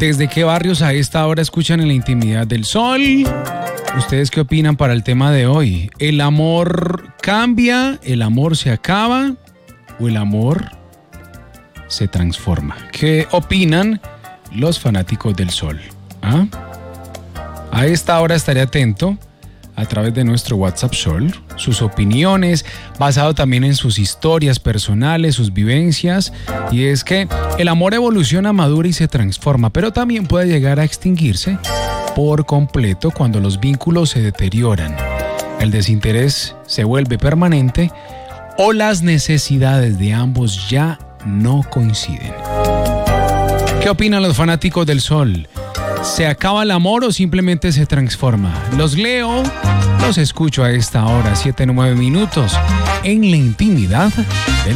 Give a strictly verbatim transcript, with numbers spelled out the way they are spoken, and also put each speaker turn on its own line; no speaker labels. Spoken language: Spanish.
¿Desde qué barrios a esta hora escuchan En la Intimidad del Sol? ¿Ustedes qué opinan para el tema de hoy? ¿El amor cambia? ¿El amor se acaba? ¿O el amor se transforma? ¿Qué opinan los fanáticos del Sol? ¿Ah? A esta hora estaré atento a través de nuestro WhatsApp Sol, sus opiniones, basado también en sus historias personales, sus vivencias. Y es que el amor evoluciona, madura y se transforma, pero también puede llegar a extinguirse por completo cuando los vínculos se deterioran, el desinterés se vuelve permanente o las necesidades de ambos ya no coinciden. ¿Qué opinan los fanáticos del Sol? ¿Se acaba el amor o simplemente se transforma? Los leo, los escucho a esta hora, siete nueve minutos, en la intimidad del